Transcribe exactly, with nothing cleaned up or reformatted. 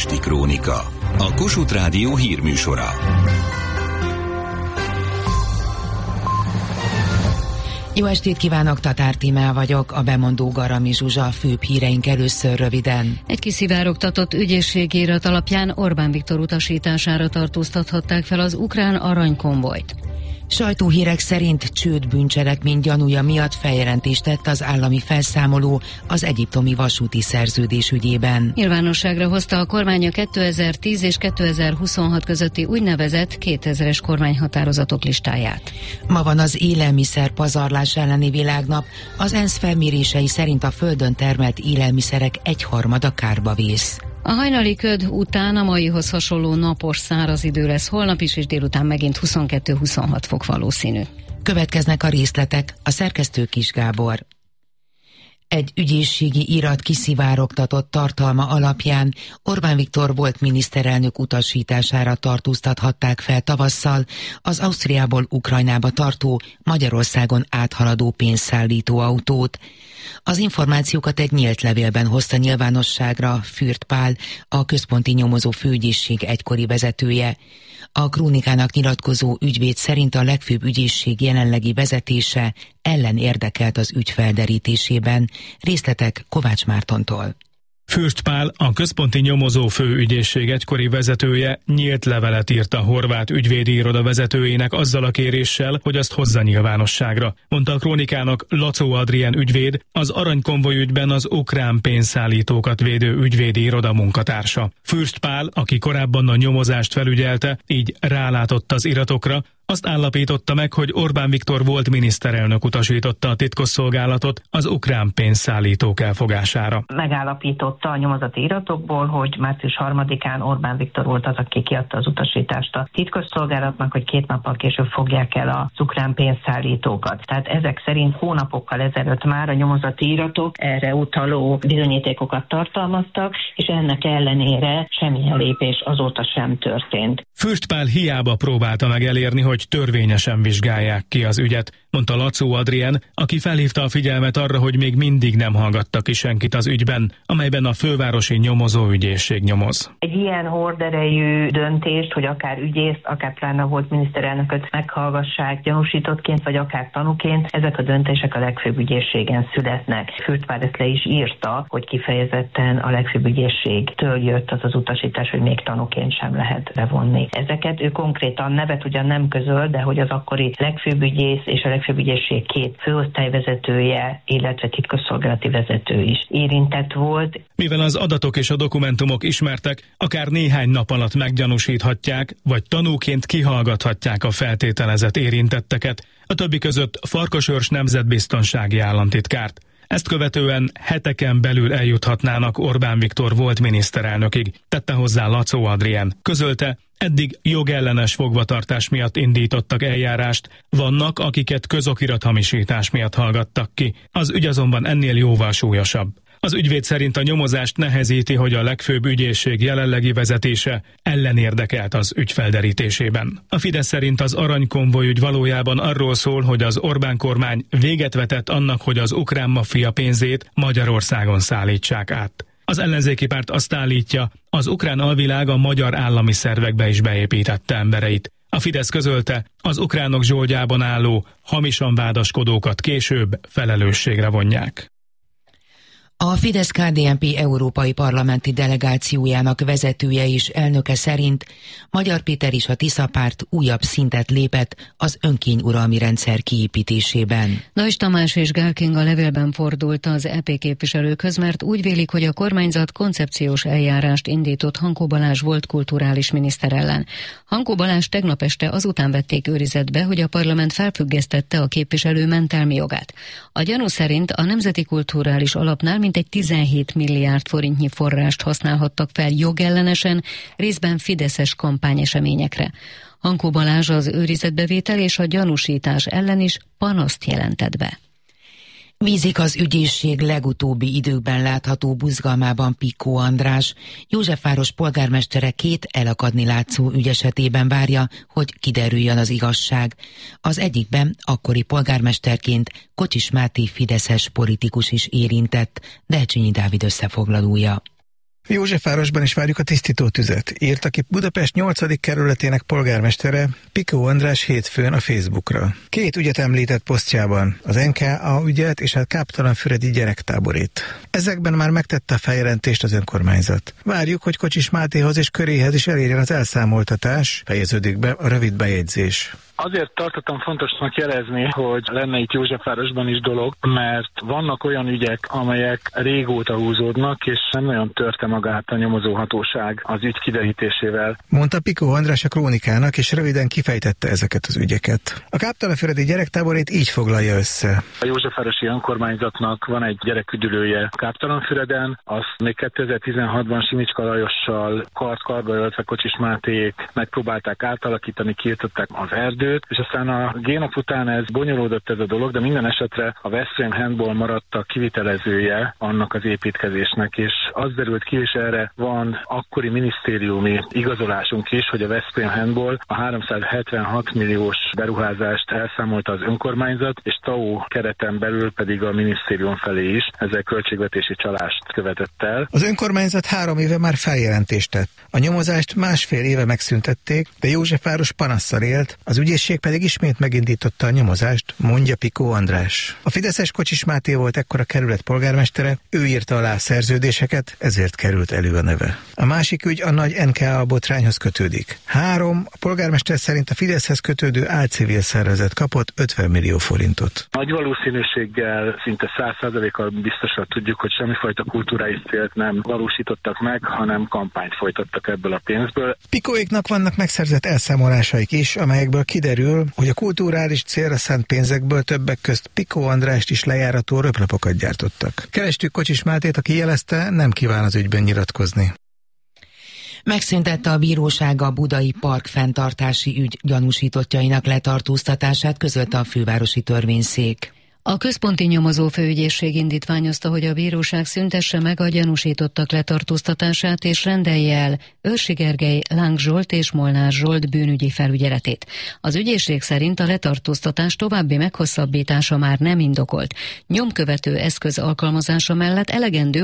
Esti Krónika, a Kossuth Rádió hírműsora. Jó estét kívánok, Tatár Tímea vagyok, a bemondó Garami Zsuzsa, főbb híreink először röviden. Egy kiszivárogtatott ügyészségírat alapján Orbán Viktor utasítására tartóztathatták fel az ukrán aranykonvojt. Sajtóhírek szerint csődbűncselekmény gyanúja miatt feljelentést tett az állami felszámoló az egyiptomi vasúti szerződés ügyében. Nyilvánosságra hozta a kormány a kétezer-tíz és kétezer-huszonhat közötti úgynevezett kétezres kormányhatározatok listáját. Ma van az élelmiszer pazarlás elleni világnap. Az ENSZ felmérései szerint a földön termelt élelmiszerek egyharmada kárba vész. A hajnali köd után a maihoz hasonló napos, száraz idő lesz holnap is, és délután megint huszonkettő-huszonhat fok valószínű. Következnek a részletek, a szerkesztő Kis Gábor. Egy ügyészségi irat kiszivárogtatott tartalma alapján Orbán Viktor volt miniszterelnök utasítására tartóztathatták fel tavasszal az Ausztriából Ukrajnába tartó, Magyarországon áthaladó pénzszállító autót. Az információkat egy nyílt levélben hozta nyilvánosságra Fürth Pál, a központi nyomozó főügyészség egykori vezetője. A Krónikának nyilatkozó ügyvéd szerint a legfőbb ügyészség jelenlegi vezetése ellen érdekelt az ügy felderítésében. Részletek Kovács Mártontól. Fürth Pál, a központi nyomozó főügyészség egykori vezetője nyílt levelet írt a horvát ügyvédi iroda vezetőjének azzal a kéréssel, hogy azt hozza nyilvánosságra. Mondta a Krónikának Lacó Adrien ügyvéd, az aranykonvoj ügyben az ukrán pénzszállítókat védő ügyvédi iroda munkatársa. Fürth Pál, aki korábban a nyomozást felügyelte, így rálátott az iratokra, azt állapította meg, hogy Orbán Viktor volt miniszterelnök utasította a titkosszolgálatot az ukrán pénzszállítók elfogására. Megállapította a nyomozati iratokból, hogy március harmadikán Orbán Viktor volt az, aki kiadta az utasítást a titkosszolgálatnak, hogy két nappal később fogják el az ukrán pénzszállítókat. Tehát ezek szerint hónapokkal ezelőtt már a nyomozati iratok erre utaló bizonyítékokat tartalmaztak, és ennek ellenére semmilyen lépés azóta sem történt. Fürth Pál hiába próbálta meg elérni, hogy törvényesen vizsgálják ki az ügyet, mondta Lacó Adrien, aki felhívta a figyelmet arra, hogy még mindig nem hallgatta ki senkit az ügyben, amelyben a fővárosi nyomozóügyészség nyomoz. Egy ilyen horderejű döntést, hogy akár ügyészt, akár pláne volt miniszterelnököt meghallgassák gyanúsítottként, vagy akár tanúként, ezek a döntések a legfőbb ügyészségen születnek. Fürth Pál ezt le is írta, hogy kifejezetten a legfőbb ügyészségtől jött az az utasítás, hogy még tanúként sem lehet bevonni. Ezeket ő konkrétan nevet ugyan nem közöl, de hogy az akkori legfőbb ügyész és a legfőbb ügyészség két főosztályvezetője, illetve titkosszolgálati vezető is érintett volt. Mivel az adatok és a dokumentumok ismertek, akár néhány nap alatt meggyanúsíthatják, vagy tanúként kihallgathatják a feltételezett érintetteket, a többi között Farkas Őrs nemzetbiztonsági államtitkárt. Ezt követően heteken belül eljuthatnának Orbán Viktor volt miniszterelnökig, tette hozzá Lacó Adrien. Közölte, eddig jogellenes fogvatartás miatt indítottak eljárást, vannak, akiket közokirathamisítás miatt hallgattak ki. Az ügy azonban ennél jóval súlyosabb. Az ügyvéd szerint a nyomozást nehezíti, hogy a legfőbb ügyészség jelenlegi vezetése ellenérdekelt az ügy felderítésében. A Fidesz szerint az aranykonvoj ügy valójában arról szól, hogy az Orbán kormány véget vetett annak, hogy az ukrán maffia pénzét Magyarországon szállítsák át. Az ellenzéki párt azt állítja, az ukrán alvilág a magyar állami szervekbe is beépítette embereit. A Fidesz közölte, az ukránok zsoldjában álló, hamisan vádaskodókat később felelősségre vonják. A Fidesz-ká dé en pé európai parlamenti delegációjának vezetője és elnöke szerint Magyar Péter is a Tisza párt újabb szintet lépett az önkényuralmi rendszer kiépítésében. Nagy Tamás és Gál Kinga levélben fordult az é pé képviselőkhöz, mert úgy vélik, hogy a kormányzat koncepciós eljárást indított Hankó Balázs volt kulturális miniszter ellen. Hankó Balázs tegnap este azután vették őrizetbe, hogy a parlament felfüggesztette a képviselő mentelmi jogát. A gyanú szerint a Nemzeti Kulturális Alapnál mintegy tizenhét milliárd forintnyi forrást használhattak fel jogellenesen, részben fideszes kampányeseményekre. Hankó Balázs az őrizetbevétel és a gyanúsítás ellen is panaszt jelentett be. Vízik az ügyészség legutóbbi időkben látható buzgalmában Pikkó András. Józsefváros polgármestere két elakadni látszó ügy esetében várja, hogy kiderüljön az igazság. Az egyikben akkori polgármesterként Kocsis Máté fideszes politikus is érintett, Delcsényi Dávid összefoglalója. Józsefvárosban is várjuk a tisztító tüzet, írta ki Budapest nyolcadik kerületének polgármestere Picó András hétfőn a Facebookra. Két ügyet említett posztjában, az en ká á ügyet és a káptalanfüredi gyerektáborét. Ezekben már megtette a feljelentést az önkormányzat. Várjuk, hogy Kocsis Mátéhoz és köréhez is elérjen az elszámoltatás, fejeződik be a rövid bejegyzés. Azért tartottam fontosnak jelezni, hogy lenne itt Józsefvárosban is dolog, mert vannak olyan ügyek, amelyek régóta húzódnak, és nem nagyon törte magát a nyomozóhatóság az ügy kiderítésével. Mondta Picó András a Krónikának, és röviden kifejtette ezeket az ügyeket. A káptalanfüredi gyerektáborét így foglalja össze. A józsefvárosi önkormányzatnak van egy gyereküdülője Káptalanfüreden, azt még kétezer-tizenhatban Simicska Lajossal kart-karba öltve Kocsis Mátéék megpróbálták átalakítani, kiirtották az erdőt, és aztán a G-nap után ez bonyolódott ez a dolog, de minden esetre a Veszprém Handball maradt a kivitelezője annak az építkezésnek, és az derült ki, és erre van akkori minisztériumi igazolásunk is, hogy a Veszprém Handball a háromszázhetvenhat milliós beruházást elszámolta az önkormányzat, és té á o kereten belül pedig a minisztérium felé is ezzel költségvetési csalást követett el. Az önkormányzat három éve már feljelentést tett. A nyomozást másfél éve megszüntették, de Józsefváros panasszal élt, az ügyészség pedig ismét megindította a nyomozást, mondja Picó András. A fideszes Kocsis Máté volt ekkor a kerület polgármestere, ő írta alá a szerződéseket, ezért került elő a neve. A másik ügy a nagy en ká á botrányhoz kötődik. Három, a polgármester szerint a Fideszhez kötődő álcivil szervezet kapott ötven millió forintot. Nagy valószínűséggel, szinte száz százalékkal biztosan tudjuk, hogy semmifajta kulturális célt nem valósítottak meg, hanem kampányt folytattak ebből a pénzből. Picóéknak vannak megszerzett elszámolásaik is, amelyekből kiderül, hogy a kulturális célra szánt pénzekből többek közt Picó Andrást is lejárató röplapokat gyártottak. Kerestük Kocsis Mátét, aki jelezte, nem kíván az ügyben nyilatkozni. Megszüntette a bíróság a budai park fenntartási ügy gyanúsítottjainak letartóztatását, közölte a fővárosi törvényszék. A központi nyomozó főügyészség indítványozta, hogy a bíróság szüntesse meg a gyanúsítottak letartóztatását és rendelje el Őrsi Gergely, Láng Zsolt és Molnár Zsolt bűnügyi felügyeletét. Az ügyészség szerint a letartóztatás további meghosszabbítása már nem indokolt. Nyomkövető eszköz alkalmazása mellett elegendő